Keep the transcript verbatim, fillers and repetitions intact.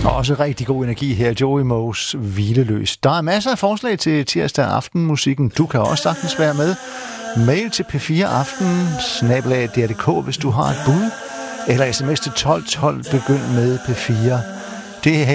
Også rigtig god energi her, Joey Moes Hvileløs. Der er masser af forslag til tirsdag aftenmusikken. Du kan også sagtens være med. Mail til p fire aften snabel-a d r punktum d k, hvis du har et bud. Eller sms til tolv tolv, begynd med P fire. Det er